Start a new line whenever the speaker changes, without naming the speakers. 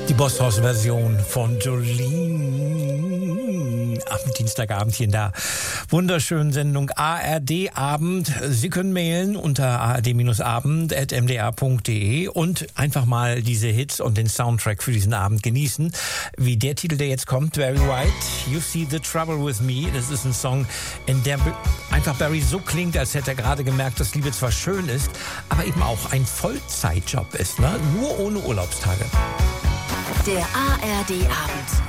Die Bosshaus-Version von Jolene am Dienstagabend hier in der wunderschönen Sendung ARD Abend. Sie können mailen unter ard-abend@mdr.de und einfach mal diese Hits und den Soundtrack für diesen Abend genießen. Wie der Titel, der jetzt kommt, Barry White, You See the Trouble with Me. Das ist ein Song, in der einfach Barry so klingt, als hätte er gerade gemerkt, dass Liebe zwar schön ist, aber eben auch ein Vollzeitjob ist, ne? Nur ohne Urlaubstage.
Der ARD Abend.